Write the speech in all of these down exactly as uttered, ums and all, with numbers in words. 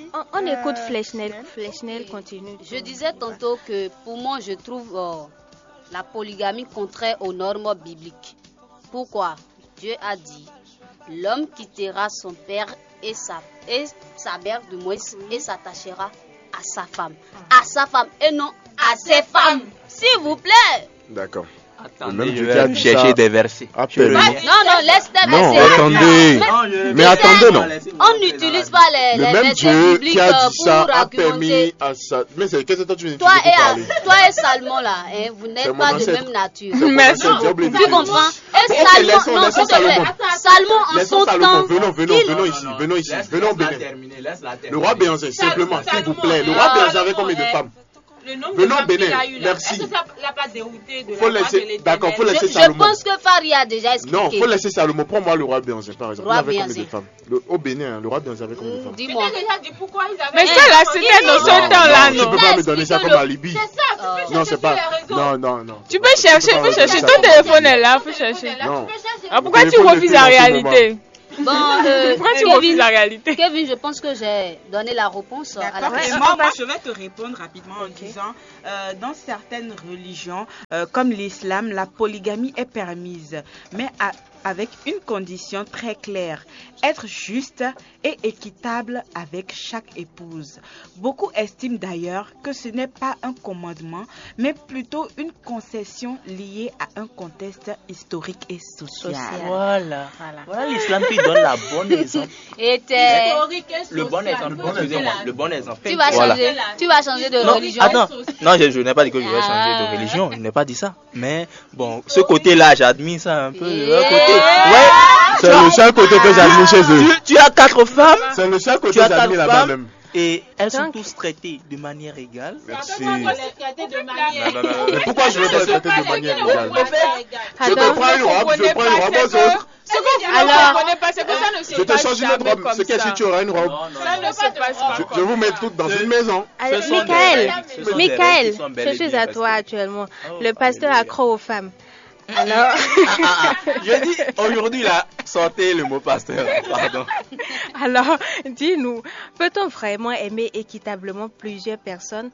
On, on écoute Flechnel. Flechnel continue. Je disais tantôt que pour moi, je trouve euh, la polygamie contraire aux normes bibliques. Pourquoi? Dieu a dit, l'homme quittera son père et sa, et sa mère de Moïse et s'attachera à sa femme. À sa femme et non à ses femmes. S'il vous plaît. D'accord. Attendez, même je Dieu qui a vais dit chercher ça. des versets. Appelle. Non, non, laisse tes Non, versets. attendez. Mais, Mais attendez, non. On n'utilise pas les, Le les même versets Dieu bibliques qui a dit pour ça a argumenter. permis à ça. Mais c'est qu'est-ce que toi tu viens de Toi et, parler? toi et Salmon là, hein, vous C'est n'êtes mon pas de ancêtre. même nature. C'est mon Merci. ancêtre, j'ai oublié de Tu dire. comprends? Et Bon, ok, Salmon, laissons- non, laissons s'il te plaît. Salomon. Salmon en Laissons son Salomon. temps. Venons, venons, il- venons ici, venons ici, venons au Bénin. Le roi Béhanzé, simplement, s'il vous plaît. Le Ah. roi Béhanzé avait combien de femmes? Le nombre Venons de femmes Bénin, qu'il a eu là, merci. est-ce que ça l'a pas dérouté de Faut la grâce de laisser- l'Éternel? d'accord, faut Je, laisser je Salomon. pense que Farid a déjà expliqué. Non, faut laisser Salomon. Prends-moi le roi Béhanzé, par exemple. Roi Il avait combien Béhanzé. de femmes? Le- Au Bénin, hein, le roi Béhanzé avait combien de femmes? Dis-moi. C'était déjà dit pourquoi ils avaient... Mais ça, là, c'était dans ce temps-là, Tu non? peux pas me donner ça comme alibi. C'est ça, tu peux Non, chercher c'est pas. sur les réseaux. Non, non, non. Tu peux chercher, pas faut me chercher. donner ça Ton comme téléphone alibi. est là, faut chercher. Là, Non. tu peux chercher. Ah, pourquoi tu téléphone refuses était la dans ce réalité? Bon, euh, Pourquoi tu refuses Kevin, la réalité? Kevin, je pense que j'ai donné la réponse à la D'accord. Et question. moi, moi, je vais te répondre rapidement en disant, euh, dans certaines religions, euh, comme l'islam, la polygamie est permise, mais à- avec une condition très claire, être juste et équitable avec chaque épouse. Beaucoup estiment d'ailleurs que ce n'est pas un commandement, mais plutôt une concession liée à un contexte historique et social. Voilà. Voilà l'islam qui donne la bonne exemple. Et t'es- Historique et Le bon social. exemple. Excusez-moi. Le bon exemple. tu vas Voilà. changer, tu vas changer de Non, religion. attends. Non, je, je n'ai pas dit que je vais Ah. changer de religion. Je n'ai pas dit ça. Mais bon, ce côté-là, j'admire ça un peu. Le Yeah. côté. Ouais. C'est le seul côté que j'admire chez eux. Tu, tu as quatre femmes. C'est le seul côté Tu as que j'admire quatre là-bas femmes. même. Et elles sont Donc- tous traitées de manière égale. Merci. On les traiter de manière... Non, non, non, non. Mais pourquoi je vais pas les traiter de manière égale? Je te Attends. prends une robe, je prends une robe aux autres. Alors, On n'est pas, c'est que ça ne se Je te passe change une autre jamais robe. comme C'est qu'est-ce ça. que tu auras une robe? Ça ne se passe pas Je, comme je vous mets toutes dans une maison. alors, Ce sont des Michael, règles, ce sont des Michael, règles qui sont bel et je suis bien à toi respectées. actuellement. Oh, Le pasteur alléluia. accro aux femmes. Alors, Ah, ah, ah. Je dis aujourd'hui là, sortez le mot pasteur. Pardon. alors, dis-nous, peut-on vraiment aimer équitablement plusieurs personnes,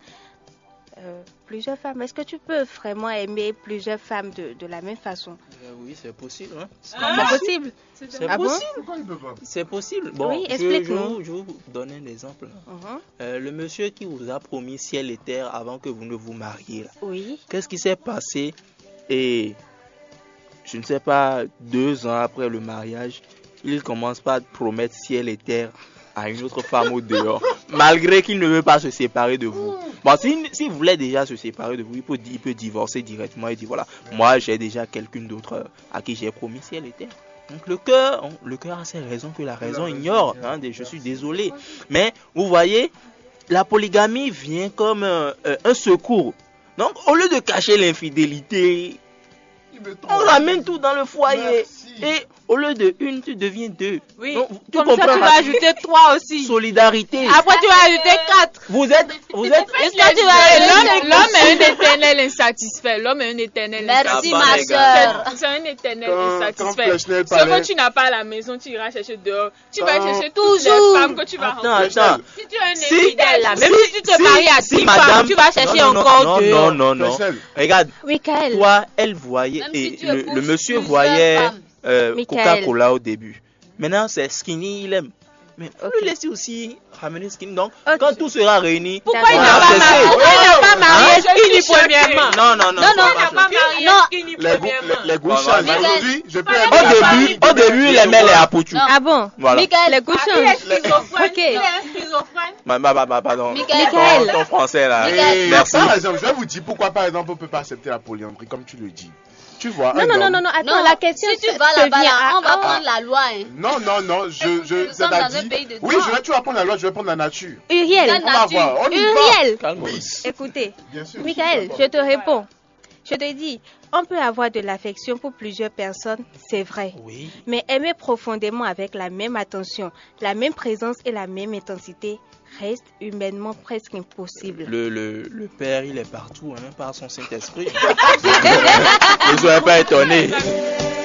euh, plusieurs femmes? Est-ce que tu peux vraiment aimer plusieurs femmes de, de la même façon? Euh, oui, c'est possible. Hein. C'est possible. C'est Ah bon? possible. Pourquoi il peut pas? C'est possible. Bon, Oui, je, je, explique-nous. vous- je vais vous donner un exemple. Mhm. Euh, le monsieur qui vous a promis ciel et terre avant que vous ne vous mariez, là, Oui. qu'est-ce qui s'est passé? Et je ne sais pas, deux ans après le mariage, il commence pas à promettre ciel et terre à une autre femme au dehors, malgré qu'il ne veut pas se séparer de vous. Bon, s'il si voulait déjà se séparer de vous, il peut, il peut divorcer directement et dire voilà, moi j'ai déjà quelqu'un d'autre à qui j'ai promis ciel et terre. Donc le cœur, le cœur a ses raisons que la raison ignore. Hein, je suis désolé. Mais vous voyez, la polygamie vient comme euh, euh, un secours. Donc au lieu de cacher l'infidélité, on ramène tout dans le foyer. Et au lieu de une, tu deviens deux. Oui, Donc, tu comme ça comprends tu la- vas ajouter trois aussi. Solidarité. Après tu vas ajouter quatre. Vous êtes, vous êtes. Est-ce que tu vas... L'homme l'homme est un éternel insatisfait. L'homme est un éternel Merci, insatisfait. ma les gars. soeur. C'est un éternel Quand- quand insatisfait. Flechnel Ce parlait- que tu n'as pas à la maison, tu iras chercher dehors. Tu vas Quand- chercher toutes Toujours. les femmes que tu vas Attends, rencontrer. attends. Si tu es un Si- infidèle là, même si- si tu te si- maries à si six madame- femmes, tu vas chercher non, non, encore non, dehors. Non, non, non. Flechnel. Regarde, Michael, toi, elle voyait, Même et si tu le, épouses le monsieur plusieurs voyait femmes. euh, Michael. Coca-Cola au début. Maintenant, c'est Skinny, il aime. Mais vous Ok. lui laissez aussi ramener Skinny. Donc, Ok. quand tout sera réuni, Pourquoi il on n'a a pas cessé. marié? Pourquoi il n'a pas marié Hein? Skinny premièrement? Non, non, non. Non, faut non, pas Il n'a pas choquer. marié Non. Skinny Les goûts, premièrement. les, les goûts Bon, changent. voilà. Aujourd'hui, je peux Au aimer Au la début, famille. au début, il aimait les apouchous. Non. ah bon? Voilà. Michael, Les goûts Ah, il est changent. schizophrène. Ok. Il est un schizophrène. Bah, bah, bah, bah, pardon. Michael. Ton, ton français là. Michael. Merci. Par exemple, je vais vous dire pourquoi, par exemple, on ne peut pas accepter la polyandrie, comme tu le dis. Tu vois, Non, un non, non, homme- non, non, attends, non, la question si tu se- vas te là-bas, vient là, à- on va à- prendre la loi. Hein. Non, non, non, je, je, Nous sommes dans un c'est-à-dire- pays de oui, droit. je vais, tu vas prendre la loi, je vais prendre la nature. Uriel, La On va nature. voir, on y va. Uriel, Calme-toi. écoutez, Bien sûr. Michael, je te réponds. Je te dis, on peut avoir de l'affection pour plusieurs personnes, c'est vrai. Oui. Mais aimer profondément avec la même attention, la même présence et la même intensité reste humainement presque impossible. Le, le, le Père, il est partout, hein, par son Saint-Esprit. Ne soyez pas étonnés.